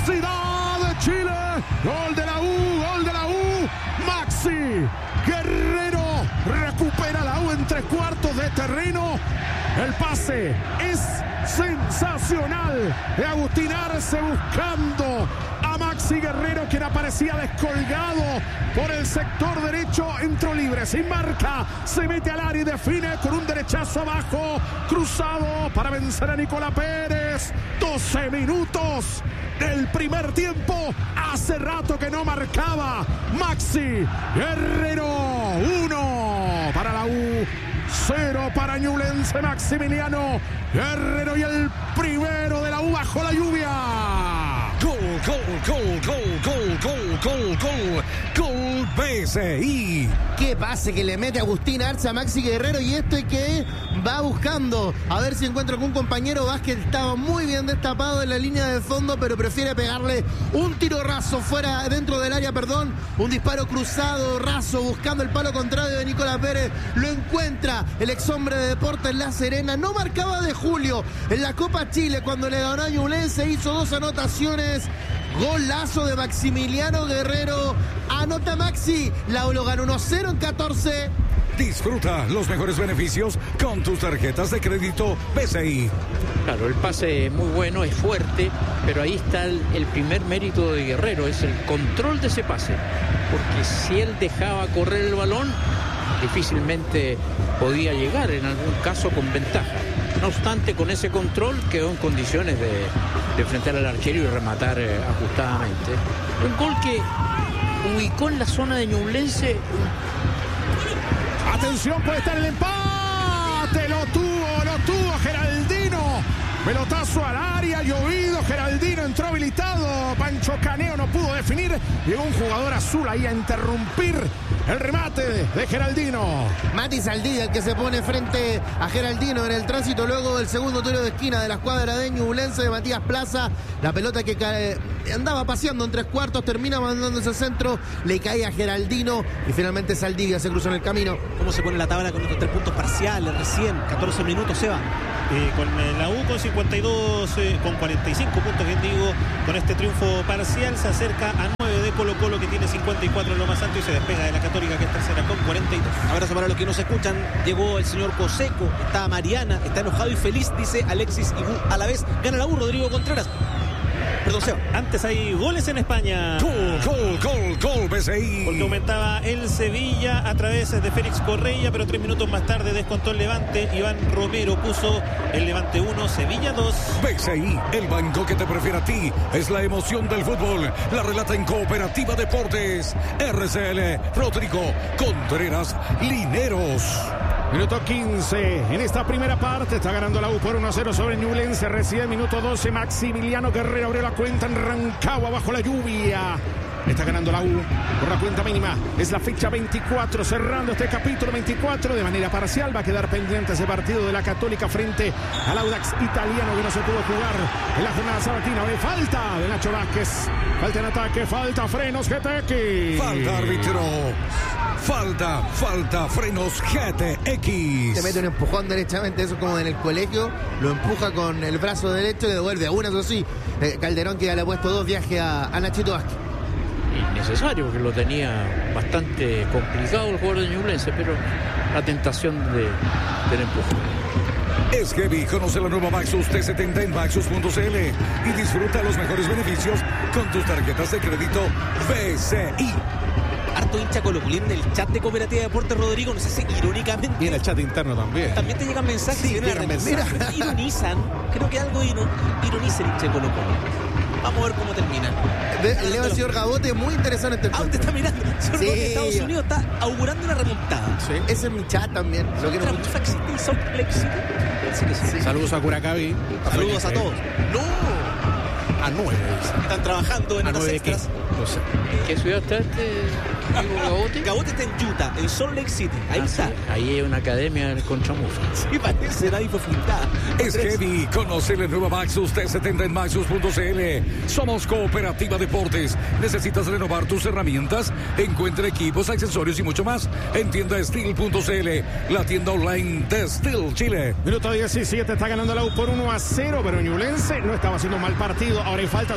Universidad de Chile. Gol de la U. Maxi Guerrero recupera la U en 3/4 de terreno. El pase es sensacional de Agustín Arce buscando a Maxi Guerrero, quien aparecía descolgado por el sector derecho. Entró libre, sin marca, se mete al área y define con un derechazo abajo, cruzado para vencer a Nicolás Pérez. 12 minutos del primer tiempo. Hace rato que no marcaba Maxi Guerrero. 1 para la U, 0 para Ñublense. Maximiliano Guerrero y el primero de la U bajo la lluvia. Gol BCI. Qué pase que le mete Agustín Arce a Maxi Guerrero, y que va buscando a ver si encuentra algún compañero. Vázquez estaba muy bien destapado en la línea de fondo, pero prefiere pegarle un tiro raso dentro del área, un disparo cruzado, raso, buscando el palo contrario de Nicolás Pérez. Lo encuentra el ex hombre de Deportes La Serena. No marcaba de Julio en la Copa Chile cuando le ganó a Ñublense, hizo 2 anotaciones. Golazo de Maximiliano Guerrero. Anota Maxi. La U lo ganó 1-0 en 14. Disfruta los mejores beneficios con tus tarjetas de crédito BCI. Claro, el pase es muy bueno, es fuerte, pero ahí está el primer mérito de Guerrero, es el control de ese pase. Porque si él dejaba correr el balón, difícilmente podía llegar, en algún caso con ventaja. No obstante, con ese control quedó en condiciones de enfrentar al arquero y rematar ajustadamente. Un gol que ubicó en la zona de Ñublense. Atención, puede estar el empate. Lo tuvo Geraldino. Pelotazo al área, llovido. Geraldino entró habilitado. Pancho Caneo no pudo definir. Llegó un jugador azul ahí a interrumpir el remate de Geraldino. Mati Saldivia, el que se pone frente a Geraldino en el tránsito luego del segundo tiro de esquina de la escuadra de Ñublense de Matías Plaza. La pelota que andaba paseando en 3/4, termina mandando ese centro, le cae a Geraldino y finalmente Saldivia se cruzó en el camino. ¿Cómo se pone la tabla con estos 3 puntos parciales recién? 14 minutos se va. Con la U con 45 puntos, con este triunfo parcial se acerca a 9 de Colo-Colo, que tiene 54 en lo más alto, y se despega de la Católica, que es tercera con 42. Abrazo para los que nos escuchan. Llegó el señor Coseco, está Mariana, está enojado y feliz, dice Alexis Ibú. A la vez gana la U, Rodrigo Contreras. Perdón, Seba. Antes hay goles en España. Gol BCI. Porque aumentaba el Sevilla a través de Félix Correia, pero 3 minutos más tarde descontó el Levante. Iván Romero puso el Levante 1, Sevilla 2. BCI, el banco que te prefiere a ti. Es la emoción del fútbol. La relata en Cooperativa Deportes. RCL Rodrigo Contreras Lineros. Minuto 15 en esta primera parte. Está ganando la U por 1-0 sobre Ñublense. Recibe minuto 12. Maximiliano Guerrero abrió la cuenta en Rancagua bajo la lluvia. Está ganando la U por la cuenta mínima. Es la fecha 24, cerrando este capítulo 24 de manera parcial. Va a quedar pendiente ese partido de la Católica frente al Audax italiano, que no se pudo jugar en la jornada sabatina. Hoy falta de Nacho Vázquez. Falta en ataque, falta frenos GTX. Falta árbitro. Falta frenos GTX. Te mete un empujón derechamente, eso como en el colegio. Lo empuja con el brazo derecho y le devuelve a una, eso sí. Calderón, que ya le ha puesto 2 viajes a Nachito Vázquez. Innecesario, porque lo tenía bastante complicado el jugador de Ñublense, pero la tentación del empuje. Es heavy. Conoce la nueva Maxus T70 en Maxus.cl y disfruta los mejores beneficios con tus tarjetas de crédito BCI. Harto hincha colocolín en el chat de Cooperativa Deportes, Rodrigo, no sé si irónicamente. Y en el chat interno también. También te llegan mensajes. Sí, llegan mensajes. Ironizan, creo que algo ironiza el hincha de Colo-Colo. Vamos a ver cómo termina. Leo al señor Gabote, muy interesante el te está mirando. Señor Sí. Gabote, Estados Unidos está augurando una remontada. Sí. Ese es mi chat también. Lo quiero mucho. ¿Otra existe en Salt Lake City? Parece que sí. Saludos a Curacaví. Saludos a todos. ¡No! A 9. Están trabajando en horas extras. No sé. ¿Qué ciudad está Gabote? Gabote está en Utah, en Salt Lake City. Ahí está. Sí. Ahí hay una academia con chamuza. Sí, parece, nadie fue pintada. Es heavy. Conoce la nueva Maxus T70 en Maxus.cl. Somos Cooperativa Deportes. ¿Necesitas renovar tus herramientas? Encuentra equipos, accesorios y mucho más en tiendasteel.cl, la tienda online de Steel Chile. Minuto 17, está ganando la U por 1-0, pero Ñublense no estaba haciendo un mal partido. Ahora hay falta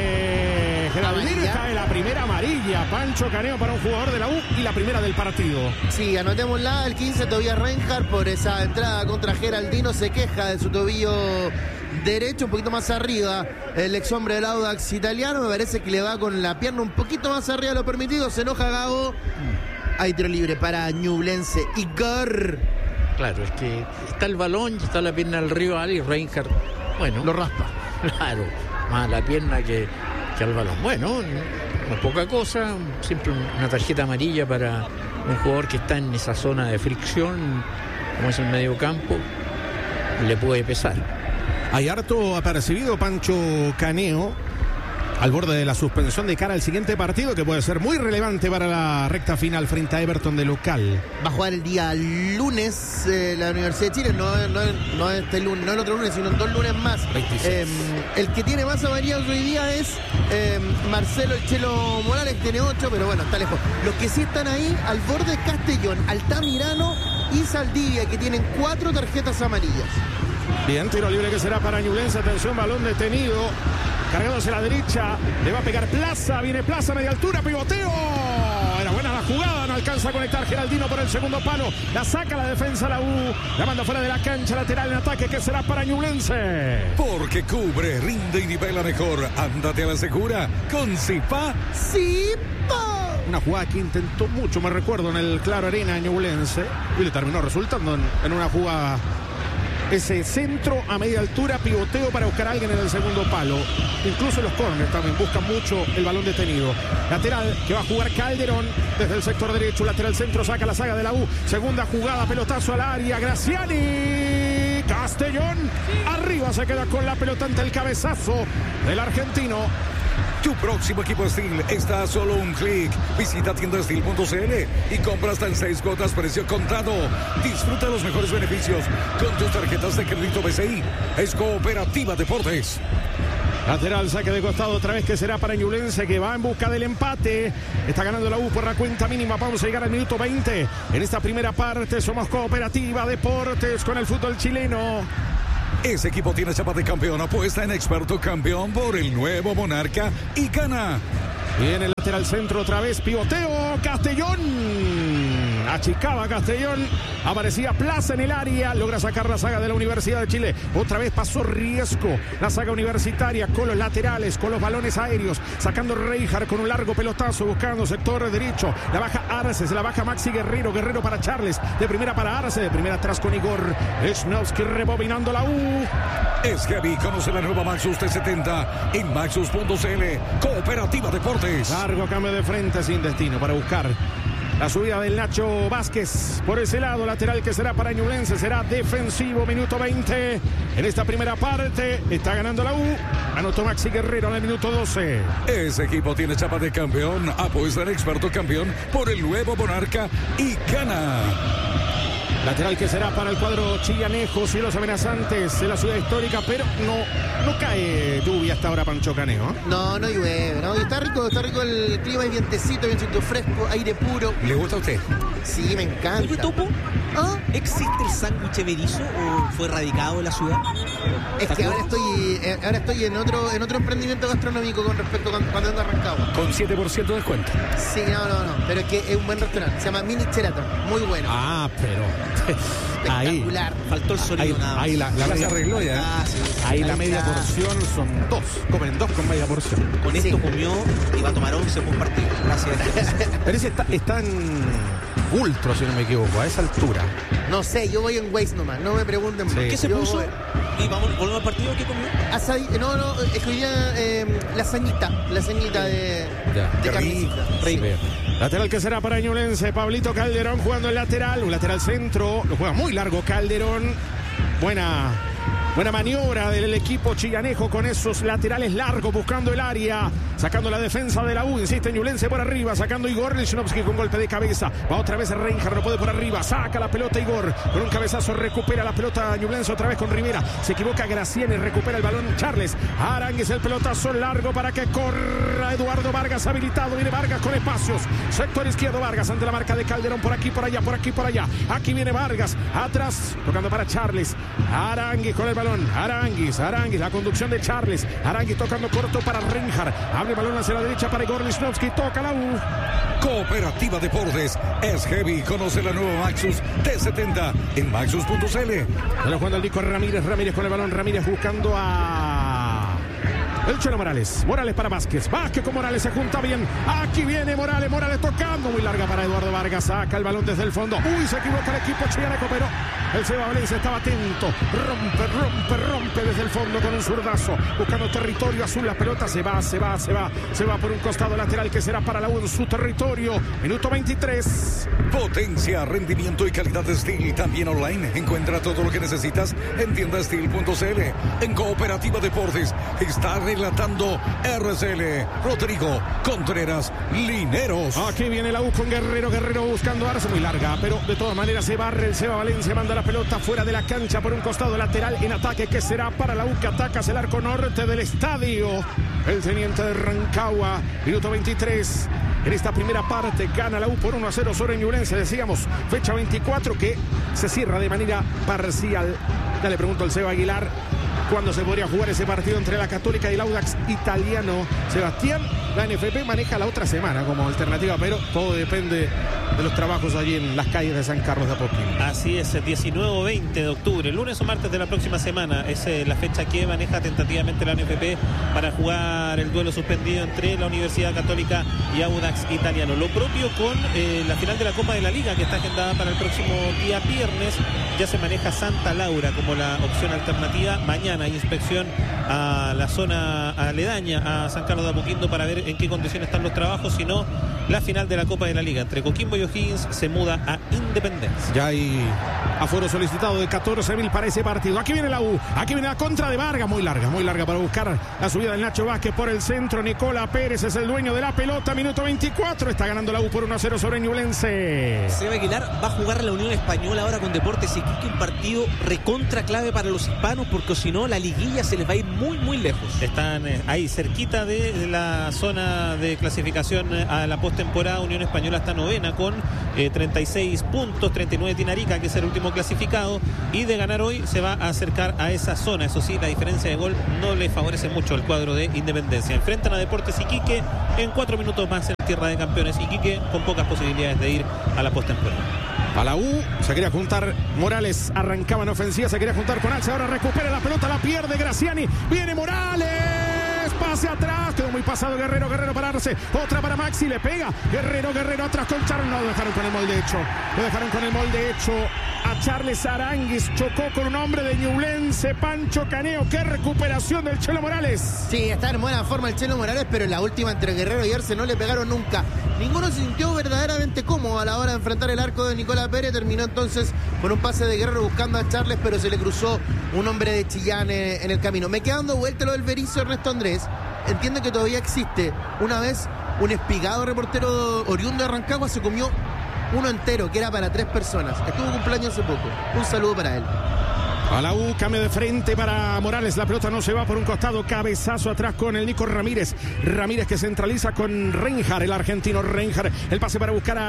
sobre Geraldino. Cae la primera amarilla. Pancho Caneo para un jugador de la U y la primera del partido. Sí, anotémosla. El 15, Tobias Reinhardt, por esa entrada contra Geraldino. Se queja de su tobillo derecho, un poquito más arriba. El ex hombre del Audax italiano. Me parece que le va con la pierna un poquito más arriba de lo permitido. Se enoja Gago. Hay tiro libre para Ñublense. Igor. Claro, es que está el balón y está la pierna al rival y Reinhardt, bueno, Lo raspa. claro, más la pierna que al balón. Bueno, no poca cosa, siempre una tarjeta amarilla para un jugador que está en esa zona de fricción, como es el medio campo, le puede pesar. Hay harto apercibido Pancho Caneo al borde de la suspensión de cara al siguiente partido, que puede ser muy relevante para la recta final frente a Everton de local. Va a jugar el día lunes la Universidad de Chile, no este lunes, no el otro lunes, sino en 2 lunes más. El que tiene más amarillas hoy día es Marcelo El Chelo Morales, que tiene 8, pero bueno, está lejos. Los que sí están ahí, al borde, Castellón, Altamirano y Saldivia, que tienen 4 tarjetas amarillas. Bien, tiro libre que será para Ñublense. Atención, balón detenido. Cargándose a la derecha. Le va a pegar Plaza. Viene Plaza, media altura, pivoteo. Era buena la jugada. No alcanza a conectar Geraldino por el segundo palo. La saca la defensa la U. La manda fuera de la cancha, lateral en ataque, que será para Ñublense. Porque cubre, rinde y nivela mejor. Ándate a la segura con Zipa. ¡Zipa! Una jugada que intentó mucho, me recuerdo, en el Claro Arena Ñublense. Y le terminó resultando en una jugada. Ese centro a media altura, pivoteo para buscar a alguien en el segundo palo. Incluso los córneres también buscan mucho el balón detenido. Lateral que va a jugar Calderón desde el sector derecho. Lateral centro, saca la saga de la U. Segunda jugada, pelotazo al área. Graciani. Castellón. Arriba se queda con la pelota ante el cabezazo del argentino. Tu próximo equipo Steel está a solo un clic. Visita tiendastil.cl y compra hasta en 6 cuotas, precio contado. Disfruta los mejores beneficios con tus tarjetas de crédito BCI. Es Cooperativa Deportes. Lateral, saque de costado otra vez, que será para Ñublense, que va en busca del empate. Está ganando la U por la cuenta mínima. Vamos a llegar al minuto 20. En esta primera parte somos Cooperativa Deportes con el fútbol chileno. Ese equipo tiene chapa de campeón. Apuesta en Experto Campeón por el nuevo Monarca y gana. Viene el lateral centro otra vez. Pivoteo. Castellón. Achicaba Castellón. Aparecía Plaza en el área. Logra sacar la saga de la Universidad de Chile. Otra vez pasó Riesco. La saga universitaria con los laterales, con los balones aéreos. Sacando Reinhardt con un largo pelotazo. Buscando sector derecho. La baja Arce. Se la baja Maxi Guerrero. Guerrero para Charles. De primera para Arce. De primera atrás con Igor Schnowski, rebobinando la U. Es Heavy. Conoce la nueva Maxus T70 en Maxus.cl. Cooperativa Deportes. Largo cambio de frente sin destino para buscar la subida del Nacho Vázquez por ese lado. Lateral que será para Ñublense, será defensivo. Minuto 20 en esta primera parte. Está ganando la U. Anotó Maxi Guerrero en el minuto 12. Ese equipo tiene chapa de campeón. Apuesta en Experto Campeón por el nuevo Monarca y gana. Lateral que será para el cuadro chillanejo. Cielos amenazantes en la ciudad histórica, pero no cae lluvia hasta ahora, Pancho Caneo. No llueve, ¿no? Y está rico el clima, es vientecito, vientecito fresco, aire puro. ¿Le gusta a usted? Sí, me encanta. Oye, Topo, ¿Ah? ¿existe el sándwich berizo o fue radicado en la ciudad? Es que ahora estoy en otro emprendimiento gastronómico con respecto a cuando ando arrancado. Con 7% de descuento. Sí, no. Pero es que es un buen restaurante. Se llama Mini Sheraton. Muy bueno. Ah, pero espectacular. Faltó el sonido nada más. ahí la Se arregló ya. Sí. Ahí la media porción son 2. Comen 2 con media porción. Con esto comió y va a tomar 11 por partido. Gracias. Pero ese está en Ultro, si no me equivoco, a esa altura. No sé, yo voy en Waze nomás. No me pregunten más. Sí. ¿Qué se Yo puso? voy- Y volvemos al partido. ¿Qué comió? No, es que hoy día lasañita de Qué carnecita. rico. Lateral que será para Ñublense. Pablito Calderón jugando el lateral. Un lateral centro. Lo juega muy largo Calderón. Buena maniobra del equipo chillanejo con esos laterales largos buscando el área. Sacando la defensa de la U. Insiste Ñublense por arriba. Sacando Igor Lichnowsky con golpe de cabeza. Va otra vez Reinhardt. No puede por arriba. Saca la pelota Igor. Con un cabezazo recupera la pelota Ñublense otra vez con Rivera. Se equivoca Graciani. Recupera el balón Charles. Arangues el pelotazo largo para que corra Eduardo Vargas habilitado. Viene Vargas con espacios. Sector izquierdo Vargas ante la marca de Calderón. Por aquí, por allá, por aquí, por allá. Aquí viene Vargas. Atrás. Tocando para Charles. Arangues con el balón balón. Aranguis, la conducción de Charles. Aranguis tocando corto para Reinhardt. Abre el balón hacia la derecha para Igor Lichnowsky. Toca la U. Cooperativa Deportes es heavy. Conoce la nueva Maxus T70 en maxus.cl. Se lo juega el Nico Ramírez. Ramírez con el balón. Ramírez buscando a el Chelo Morales. Morales para Vázquez. Vázquez con Morales se junta bien. Aquí viene Morales. Morales tocando. Muy larga para Eduardo Vargas. Saca el balón desde el fondo. Uy, se equivoca el equipo chianeco, pero el Seba Valencia estaba atento. Rompe desde el fondo con un zurdazo. Buscando territorio azul. La pelota se va por un costado lateral que será para la U en su territorio. Minuto 23. Potencia, rendimiento y calidad de Steel. También online. Encuentra todo lo que necesitas en tiendasteel.cl. En Cooperativa Deportes está relatando RCL Rodrigo Contreras Lineros. Aquí viene la U con Guerrero. Guerrero buscando Arce. Muy larga, pero de todas maneras se barre el Seba Valencia. Manda la pelota fuera de la cancha por un costado lateral en ataque que será para la U que ataca hacia el arco norte del estadio. El teniente de Rancagua. Minuto 23. En esta primera parte gana la U por 1-0 sobre Ñublense. Decíamos, fecha 24 que se cierra de manera parcial. Ya le pregunto al Seba Aguilar cuándo se podría jugar ese partido entre la Católica y el Audax Italiano. Sebastián, la NFP maneja la otra semana como alternativa, pero todo depende de los trabajos allí en las calles de San Carlos de Apoquindo. Así es, 19 o 20 de octubre, lunes o martes de la próxima semana. Es la fecha que maneja tentativamente la NFP para jugar el duelo suspendido entre la Universidad Católica y Audax Italiano. Lo propio con la final de la Copa de la Liga, que está agendada para el próximo día viernes. Ya se maneja Santa Laura como la opción alternativa. Mañana hay inspección a la zona aledaña a San Carlos de Apoquindo para ver en qué condiciones están los trabajos. Si no, la final de la Copa de la Liga entre Coquimbo y O'Higgins se muda a Independencia. Ya hay aforo solicitado de 14.000 para ese partido. Aquí viene la U, aquí viene la contra de Vargas, muy larga para buscar la subida del Nacho Vázquez por el centro. Nicola Pérez es el dueño de la pelota, minuto 24, está ganando la U por 1-0 sobre Ñublense. Seba Aguilar va a jugar la Unión Española ahora con Deportes Iquique, un partido recontra clave para los hispanos, porque si no la liguilla se les va a ir muy lejos. Están ahí cerquita de la zona de clasificación a la postemporada. Unión Española está novena con 36 puntos, 39 tiene Arica, que es el último clasificado, y de ganar hoy se va a acercar a esa zona. Eso sí, la diferencia de gol no le favorece mucho al cuadro de Independencia. Enfrentan a Deportes Iquique en 4 minutos más en Tierra de Campeones. Iquique con pocas posibilidades de ir a la postemporada. A la U se quería juntar Morales, arrancaba en ofensiva, se quería juntar con Alce, ahora recupera la pelota, la pierde Graciani, viene Morales, pase atrás, quedó muy pasado Guerrero para Arce, otra para Maxi, le pega, Guerrero atrás con Charles, no, lo dejaron con el molde hecho, a Charles Aranguis, chocó con un hombre de Ñublense, Pancho Caneo, qué recuperación del Chelo Morales. Sí, está en buena forma el Chelo Morales, pero en la última entre Guerrero y Arce no le pegaron nunca. Ninguno se sintió verdaderamente cómodo a la hora de enfrentar el arco de Nicolás Pérez. Terminó entonces con un pase de Guerrero buscando a Charles, pero se le cruzó un hombre de Chillán en el camino. Me queda dando vuelta lo del Berizo Ernesto Andrés. Entiendo que todavía existe. Una vez un espigado reportero oriundo de Rancagua se comió uno entero, que era para 3 personas. Estuvo cumpleaños hace poco. Un saludo para él. A la U, cambio de frente para Morales, la pelota no se va por un costado, cabezazo atrás con el Nico Ramírez, que centraliza con Reinhardt, el argentino Reinhardt, el pase para buscar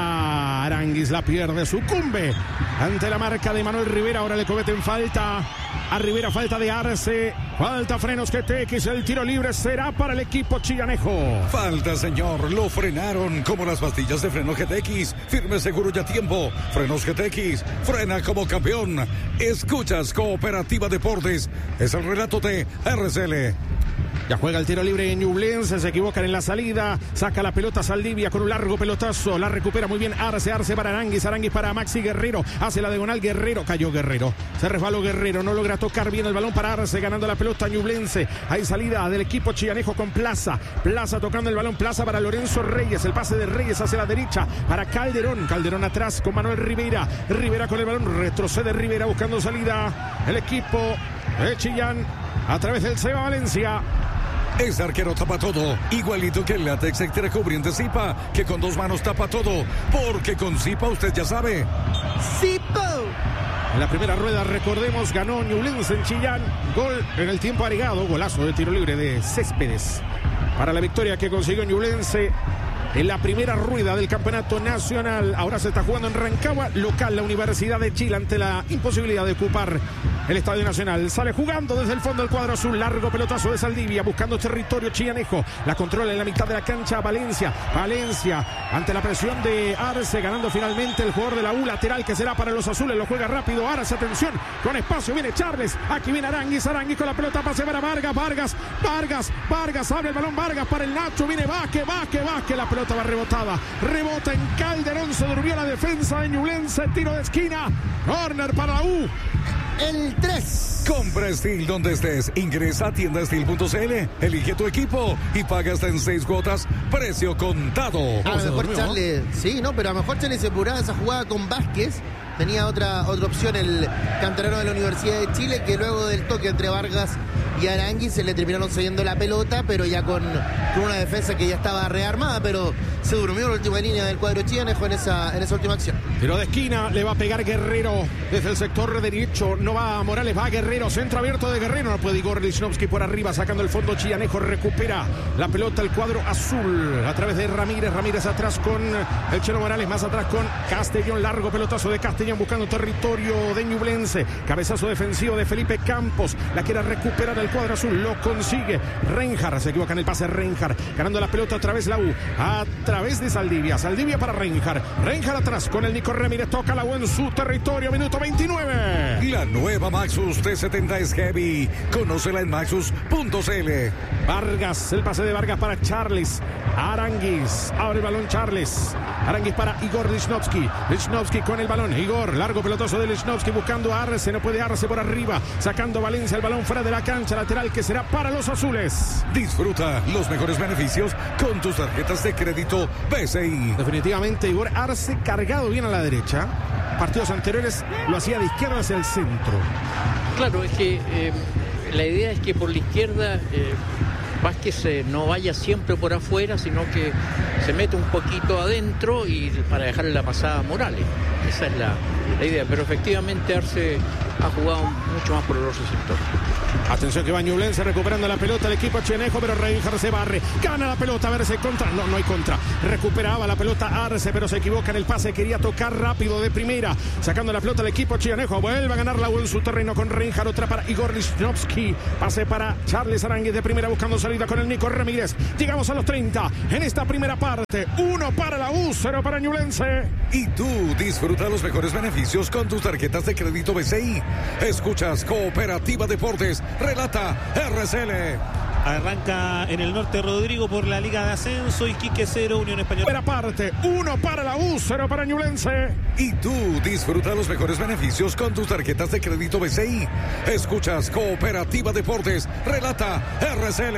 a Aranguis, la pierde, sucumbe ante la marca de Manuel Rivera, ahora le cometen falta a Rivera, falta de Arce, falta Frenos GTX, el tiro libre será para el equipo chillanejo. Falta, señor, lo frenaron como las pastillas de Frenos GTX, firme, seguro y a tiempo. Frenos GTX, frena como campeón. Escuchas Cooperativa Deportes, es el relato de RCL. Ya juega el tiro libre en Ñublense, se equivocan en la salida, saca la pelota Saldivia con un largo pelotazo, la recupera muy bien Arce para Aranguis para Maxi Guerrero, hace la diagonal Guerrero, cayó Guerrero, se resbaló Guerrero, no logra tocar bien el balón para Arce, ganando la pelota Ñublense, hay salida del equipo chillanejo con Plaza tocando el balón, Plaza para Lorenzo Reyes, el pase de Reyes hacia la derecha para Calderón atrás con Manuel Rivera con el balón, retrocede Rivera buscando salida, el equipo de Chillán a través del Seba Valencia. Ese arquero tapa todo, igualito que el látex extra cubriente Zipa, que con 2 manos tapa todo, porque con Zipa usted ya sabe. ¡Zipo! En la primera rueda, recordemos, ganó Ñublense en Chillán, gol en el tiempo agregado, golazo de tiro libre de Céspedes para la victoria que consiguió Ñublense en la primera rueda del campeonato nacional. Ahora se está jugando en Rancagua, local la Universidad de Chile, ante la imposibilidad de ocupar el Estadio Nacional. Sale jugando desde el fondo del cuadro azul. Largo pelotazo de Saldivia, buscando territorio Chianejo. La controla en la mitad de la cancha Valencia. Valencia, ante la presión de Arce, ganando finalmente el jugador de la U, lateral que será para los azules. Lo juega rápido Arce, atención, con espacio. Viene Charles, aquí viene Aranguis con la pelota, pase para Vargas, abre el balón Vargas para el Nacho. Viene Vázquez, la pelota va rebotada. Rebota en Calderón, se durmió la defensa de Ñublense. Tiro de esquina, corner para la U. El 3. Compra Steel donde estés. Ingresa a tiendasteel.cl, elige tu equipo y paga hasta en 6 cuotas, precio contado. A lo mejor Charles, sí, no, pero a lo mejor Charles se apuraba esa jugada con Vázquez. Tenía otra opción el canterano de la Universidad de Chile, que luego del toque entre Vargas y Aranguis se le terminaron cediendo la pelota, pero ya con una defensa que ya estaba rearmada, pero se durmió la última línea del cuadro chianejo en esa última acción. Tiro de esquina, le va a pegar Guerrero desde el sector derecho, no va Morales, va Guerrero, centro abierto de Guerrero, no puede Igor Lichnowsky por arriba, sacando el fondo chianejo, recupera la pelota el cuadro azul, a través de Ramírez atrás con el Chelo Morales, más atrás con Castellón, largo pelotazo de Castellón buscando territorio de Ñublense, cabezazo defensivo de Felipe Campos, la quiere recuperar el cuadro azul, lo consigue Reinhardt, se equivoca en el pase Reinhardt, ganando la pelota otra vez la U, a través de Saldivia para Reinhardt atrás con el Nico Ramírez, toca la U en su territorio, minuto 29. La nueva Maxus T70 es heavy, conócela en maxus.cl. Vargas, el pase de Vargas para Charles, Aranguis, abre el balón Charles, Aranguis para Igor Lichnowsky con el balón, Igor, largo pelotazo de Lichnowsky buscando a Arce, no puede Arce por arriba, sacando Valencia el balón fuera de la cancha, lateral que será para los azules. Disfruta los mejores beneficios con tus tarjetas de crédito BCI. Definitivamente Igor Arce cargado bien a la derecha, partidos anteriores lo hacía de izquierda hacia el centro. Claro, es que la idea es que por la izquierda Vázquez no vaya siempre por afuera, sino que se mete un poquito adentro y para dejarle la pasada a Morales. Esa es la idea, pero efectivamente Arce ha jugado mucho más por el otro sector. Atención que va Ñublense recuperando la pelota el equipo chianejo, pero Reinhardt se barre, gana la pelota, a ver si hay contra, no hay contra, recuperaba la pelota Arce, pero se equivoca en el pase, quería tocar rápido de primera, sacando la pelota el equipo chianejo, vuelve a ganar la U en su terreno con Reinhardt, otra para Igor Lichnowsky, pase para Charles Aranguis de primera buscando salida con el Nico Ramírez, llegamos a los 30 en esta primera parte, 1 para la U, 0 para Ñublense. Y tú disfruta los mejores beneficios con tus tarjetas de crédito BCI. Escuchas Cooperativa Deportes, relata RCL. Arranca en el norte Rodrigo por la Liga de Ascenso, Iquique 0, Unión Española. Primera parte, 1 para la U, 0 para Ñublense. Y tú disfruta los mejores beneficios con tus tarjetas de crédito BCI. Escuchas Cooperativa Deportes, relata RCL.